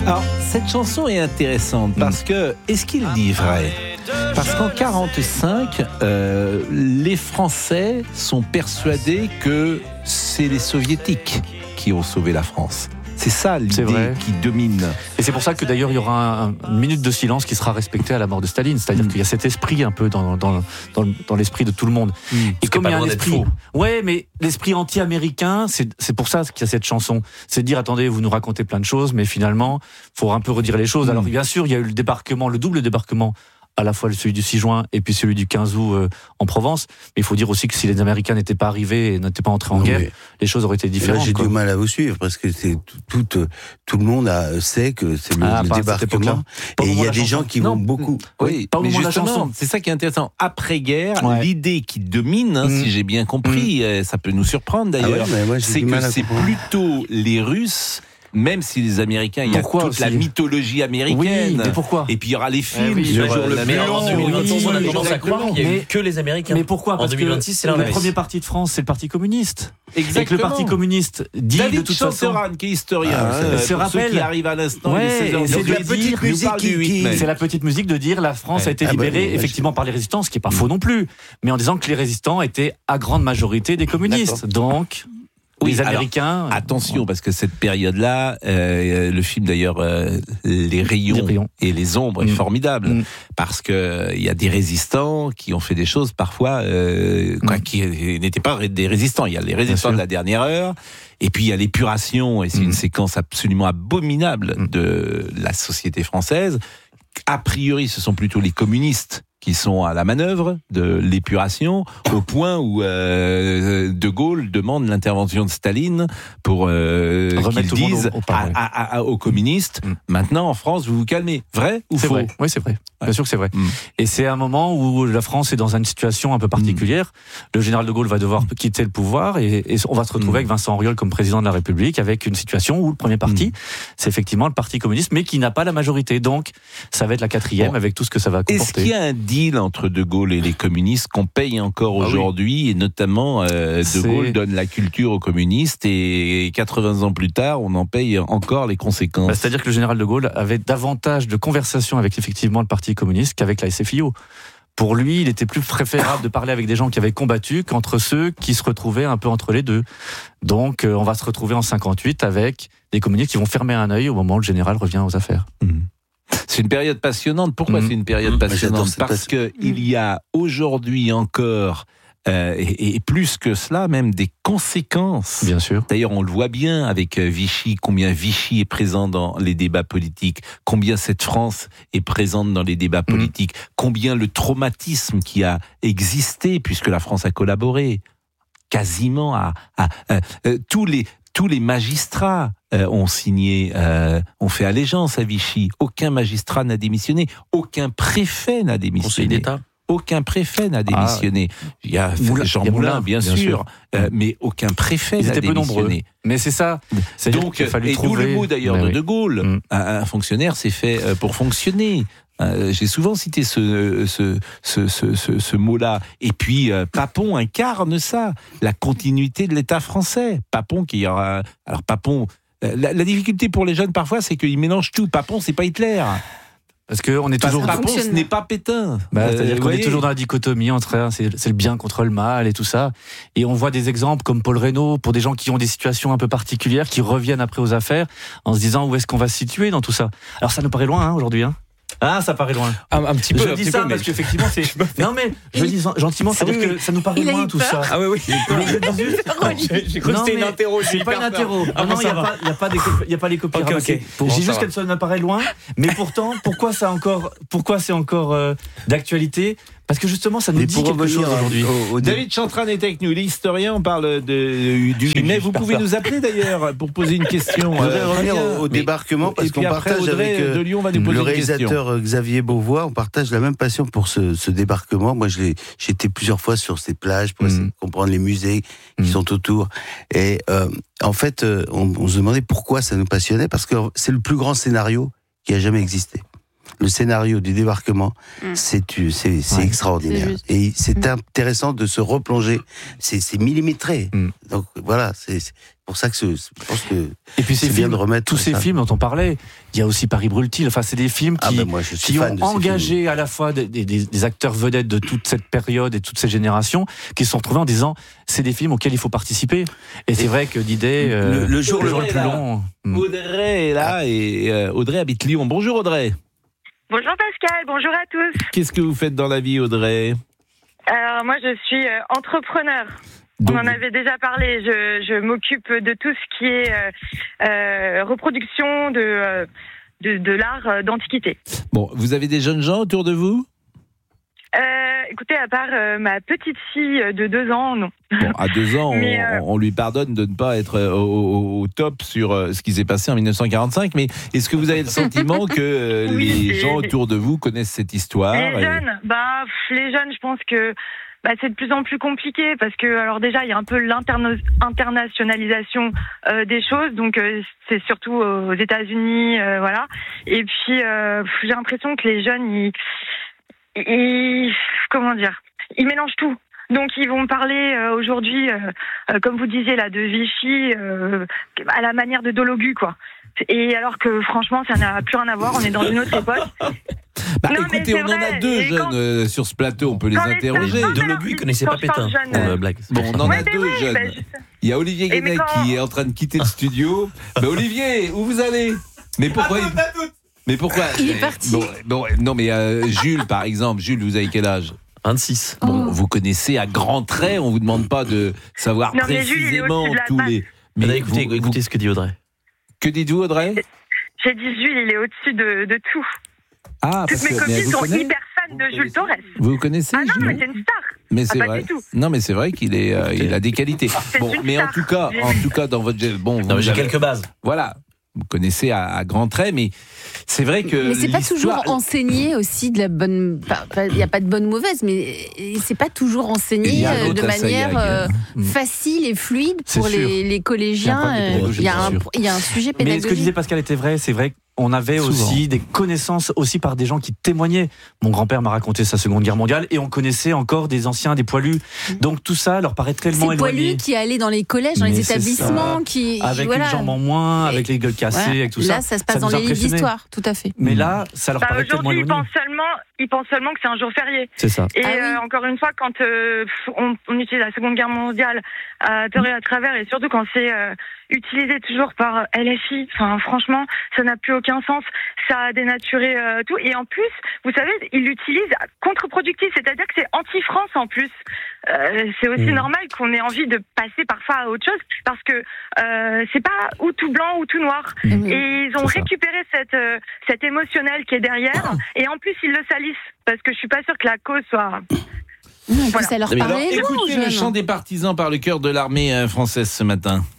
Alors, cette chanson est intéressante parce que, est-ce qu'il dit vrai ? Parce qu'en 1945, les Français sont persuadés que c'est les Soviétiques qui ont sauvé la France. C'est ça l'idée qui domine. Et c'est pour ça que d'ailleurs il y aura une minute de silence qui sera respectée à la mort de Staline. C'est-à-dire qu'il y a cet esprit un peu dans l'esprit de tout le monde. Et comme il y a un esprit, ouais, mais l'esprit anti-américain, c'est pour ça qu'il y a cette chanson. C'est de dire attendez, vous nous racontez plein de choses, mais finalement, faut un peu redire les choses. Alors bien sûr, il y a eu le débarquement, le double débarquement. À la fois celui du 6 juin et puis celui du 15 août en Provence. Mais il faut dire aussi que si les Américains n'étaient pas arrivés et n'étaient pas entrés en guerre, les choses auraient été différentes. Là, j'ai du mal à vous suivre parce que c'est tout le monde sait que c'est le débarquement. Et il y a des gens qui vont beaucoup. Oui, pas au moment de la chanson. C'est ça qui est intéressant. Après-guerre, l'idée qui domine, si j'ai bien compris, ça peut nous surprendre d'ailleurs, c'est que c'est plutôt les Russes. Même si les Américains, il y a toute la mythologie américaine. Oui, mais pourquoi ? Et puis il y aura les films. Mais en 2026, on a tendance à croire qu'il n'y a eu que les Américains. Mais pourquoi ? Parce en 2026, c'est l'inverse. Le premier parti de France, c'est le Parti communiste. Exactement. Et que le Parti communiste dit David de toute façon... qui est historien, se rappelle, qui arrive à l'instant, c'est la petite musique de dire la France a été libérée effectivement par les résistants, ce qui n'est pas faux non plus, mais en disant que les résistants étaient à grande majorité des communistes. Donc... les Américains. Alors, attention, parce que cette période-là, le film d'ailleurs, les rayons et les ombres est formidable, parce que il y a des résistants qui ont fait des choses parfois qui n'étaient pas des résistants. Il y a les résistants de la dernière heure, et puis il y a l'épuration, et c'est une séquence absolument abominable de la société française. A priori, ce sont plutôt les communistes qui sont à la manœuvre de l'épuration, au point où De Gaulle demande l'intervention de Staline pour qu'ils disent aux communistes, maintenant en France, vous vous calmez. Vrai ou faux ? Vrai. Oui, c'est vrai. Bien sûr que c'est vrai. Et c'est un moment où la France est dans une situation un peu particulière. Le général de Gaulle va devoir quitter le pouvoir et on va se retrouver avec Vincent Auriol comme président de la République, avec une situation où le premier parti, c'est effectivement le Parti communiste, mais qui n'a pas la majorité. Donc, ça va être la quatrième avec tout ce que ça va comporter. Est-ce qu'il y a un deal entre De Gaulle et les communistes qu'on paye encore aujourd'hui, et notamment De Gaulle donne la culture aux communistes et 80 ans plus tard, on en paye encore les conséquences. C'est-à-dire que le général de Gaulle avait davantage de conversations avec effectivement le Parti communiste qu'avec la SFIO. Pour lui, il était plus préférable de parler avec des gens qui avaient combattu qu'entre ceux qui se retrouvaient un peu entre les deux. Donc, on va se retrouver en 58 avec des communistes qui vont fermer un œil au moment où le général revient aux affaires. C'est une période passionnante. Pourquoi c'est une période passionnante ? Parce que il y a aujourd'hui encore et plus que cela, même des conséquences. Bien sûr. D'ailleurs, on le voit bien avec Vichy, combien Vichy est présent dans les débats politiques, combien cette France est présente dans les débats politiques, combien le traumatisme qui a existé, puisque la France a collaboré quasiment à tous les magistrats ont signé, ont fait allégeance à Vichy. Aucun magistrat n'a démissionné, aucun préfet n'a démissionné. Conseil d'État. Aucun préfet n'a démissionné. Il y a Jean Moulin, bien sûr. Mais aucun préfet n'a démissionné. Peu nombreux. Mais c'est ça. Donc, et d'où le mot d'ailleurs de Gaulle. Un fonctionnaire, c'est fait pour fonctionner. J'ai souvent cité ce mot-là. Et puis, Papon incarne ça, la continuité de l'État français. Papon qui aura... Alors, Papon... La difficulté pour les jeunes, parfois, c'est qu'ils mélangent tout. Papon, c'est pas Hitler. Parce qu'on est toujours... Papon, ce n'est pas Pétain. C'est-à-dire qu'on est toujours dans la dichotomie entre c'est le bien contre le mal et tout ça. Et on voit des exemples comme Paul Reynaud, pour des gens qui ont des situations un peu particulières, qui reviennent après aux affaires, en se disant où est-ce qu'on va se situer dans tout ça. Alors ça nous paraît loin aujourd'hui, Ah, ça paraît loin. Un petit peu. Je dis ça parce qu'effectivement, c'est. Non, mais je dis gentiment, c'est-à-dire que ça nous paraît loin tout ça. Ah oui. J'ai cru que c'était une interro. C'est pas une interro. Non, il n'y a pas les copies. Ok. Je dis juste que ça nous paraît loin, mais pourtant, pourquoi c'est encore d'actualité ? Parce que justement, ça nous dit quelque chose aujourd'hui. David Chantran est avec nous, l'historien. On parle du mai. Vous pouvez nous appeler d'ailleurs pour poser une question. Je voudrais revenir au débarquement parce qu'on partage avec de Lyon va nous poser le une réalisateur Xavier Beauvois. On partage la même passion pour ce débarquement. Moi, j'étais plusieurs fois sur ces plages pour essayer de comprendre les musées qui sont autour. Et en fait, on se demandait pourquoi ça nous passionnait, parce que c'est le plus grand scénario qui a jamais existé. le scénario du débarquement, c'est extraordinaire. Et c'est intéressant de se replonger. C'est millimétré. Donc voilà, c'est pour ça que je pense que et puis c'est bien de remettre tous ces films dont on parlait. Il y a aussi Paris Brûle-t-il. Enfin, c'est des films qui ont engagé à la fois des acteurs vedettes de toute cette période et toutes ces générations, qui se sont retrouvés en disant c'est des films auxquels il faut participer. Et c'est vrai que l'idée le jour le plus long. Audrey est là et Audrey habite Lyon. Bonjour Audrey. Bonjour Pascal, bonjour à tous. Qu'est-ce que vous faites dans la vie, Audrey ? Alors moi je suis entrepreneur. On en avait déjà parlé. Je m'occupe de tout ce qui est reproduction de l'art d'antiquité. Bon, vous avez des jeunes gens autour de vous ? Écoutez, à part ma petite fille de 2 ans, non. Bon, à 2 ans, mais on lui pardonne de ne pas être au top sur ce qui s'est passé en 1945, mais est-ce que vous avez le sentiment que les gens autour de vous connaissent cette histoire ? Les jeunes, je pense que c'est de plus en plus compliqué parce que, alors déjà, il y a un peu l'internationalisation des choses, donc c'est surtout aux États-Unis, voilà. Et puis, j'ai l'impression que les jeunes, ils mélangent tout. Donc ils vont parler aujourd'hui, comme vous disiez là, de Vichy à la manière de Dologu, quoi. Et alors que franchement, ça n'a plus rien à voir. On est dans une autre époque. Écoutez, on en a 2 jeunes sur ce plateau, on peut les interroger. Dologu, il connaissait pas Pétain. Blague. Bon, on en a 2 jeunes. Il y a Olivier Guénec qui est en train de quitter le studio. Olivier, où vous allez ? Mais pourquoi il est parti. Non, mais Jules, par exemple. Jules, vous avez quel âge ? 26. Bon, vous connaissez à grands traits, on vous demande pas de savoir précisément tous les... Mais écoutez ce que dit Audrey. Que dites-vous, Audrey ? J'ai dit Jules, il est au-dessus de tout. Ah, toutes mes copines sont hyper fans de Jules Torres. Vous connaissez Jules ? Non, mais c'est une star. Mais c'est vrai. Non, mais c'est vrai qu'il est, il a des qualités. Bon, mais en tout cas, dans votre j'ai quelques bases. Voilà. Vous connaissez à grands traits, mais c'est vrai que... Mais c'est pas toujours enseigné aussi de la bonne... Il n'y a pas de bonne ou mauvaise, mais c'est pas toujours enseigné de manière facile et fluide pour les collégiens. Il y a un sujet pédagogique. Mais ce que disait Pascal était vrai, c'est vrai qu'on avait aussi des connaissances aussi par des gens qui témoignaient. Mon grand-père m'a raconté sa Seconde Guerre mondiale et on connaissait encore des anciens, des poilus. Donc tout ça leur paraît tellement éloigné. Ces poilus qui allaient dans les collèges, dans les établissements, avec une jambe en moins, avec les gueules cassées, avec tout ça. Là, ça se passe dans les livres d'histoire, tout à fait. Mais là, ça leur paraît tellement éloigné. Ils pensent seulement que c'est un jour férié. C'est ça. Et encore une fois, quand on utilise la Seconde Guerre mondiale à tort et à travers, et surtout quand c'est utilisé toujours par LFI, enfin franchement, ça n'a plus aucun sens. Ça a dénaturé tout. Et en plus, vous savez, ils l'utilisent contre-productif, c'est-à-dire que c'est anti-France en plus. C'est aussi normal qu'on ait envie de passer parfois à autre chose, parce que c'est pas ou tout blanc ou tout noir. Et ils ont récupéré cette émotionnel qui est derrière, et en plus ils le salissent, parce que je suis pas sûre que la cause soit... Non, ça leur parlait. Écoutez le chant des partisans par le chœur de l'armée française ce matin.